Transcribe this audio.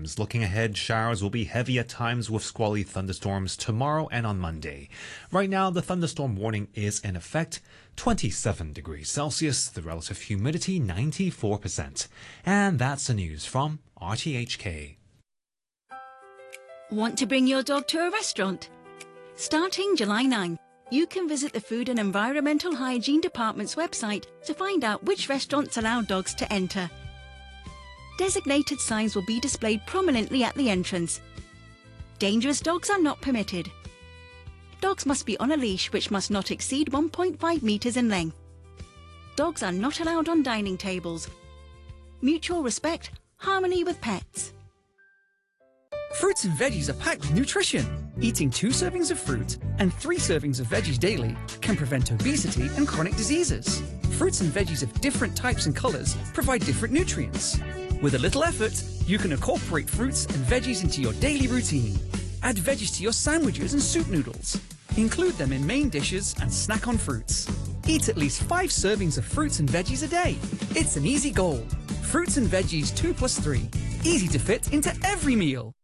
thunderstorms. Looking ahead, showers will be heavy at times with squally thunderstorms tomorrow and on Monday. Right now, the thunderstorm warning is in effect. 27 degrees Celsius, the relative humidity 94%. And that's the news from RTHK. Want to bring your dog to a restaurant? Starting July 9, you can visit the Food and Environmental Hygiene Department's website to find out which restaurants allow dogs to enter. Designated signs will be displayed prominently at the entrance. Dangerous dogs are not permitted. Dogs must be on a leash which must not exceed 1.5 meters in length. Dogs are not allowed on dining tables. Mutual respect, harmony with pets. Fruits and veggies are packed with nutrition. Eating 2 servings of fruit and 3 servings of veggies daily can prevent obesity and chronic diseases. Fruits and veggies of different types and colours provide different nutrients. With a little effort, you can incorporate fruits and veggies into your daily routine. Add veggies to your sandwiches and soup noodles. Include them in main dishes and snack on fruits. Eat at least 5 servings of fruits and veggies a day. It's an easy goal. Fruits and veggies 2+3. Easy to fit into every meal.